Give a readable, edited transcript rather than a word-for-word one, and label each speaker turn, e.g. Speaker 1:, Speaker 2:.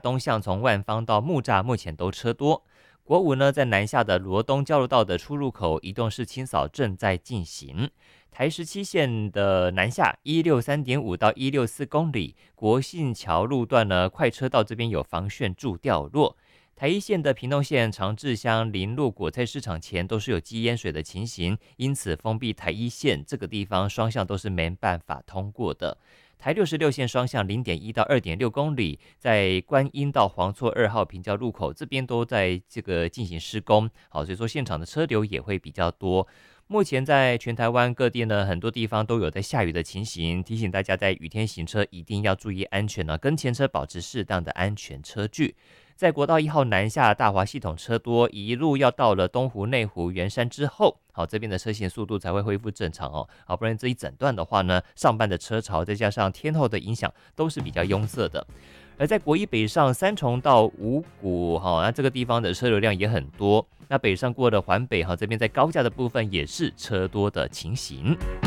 Speaker 1: 东向从万方到木栅目前都车多。国五呢，在南下的罗东交流道的出入口移动式清扫正在进行。台17线的南下163.5到164公里，国信桥路段呢，快车道这边有防眩柱掉落。台一线的屏东县长治乡林路果菜市场前都是有积淹水的情形，因此封闭台一线这个地方双向都是没办法通过的。台66线双向0.1到2.6公里，在观音到黄厝2号平交路口这边都在这个进行施工，好，所以说现场的车流也会比较多。目前在全台湾各地呢，很多地方都有在下雨的情形，提醒大家在雨天行车一定要注意安全呢，跟前车保持适当的安全车距。在国道1号南下大华系统车多，一路要到了东湖、内湖、圆山之后，好，这边的车行速度才会恢复正常哦。好，不然这一整段的话呢，上班的车潮再加上天候的影响，都是比较拥塞的。而在国一北上三重到五股，那这个地方的车流量也很多。那北上过的环北，这边在高架的部分也是车多的情形。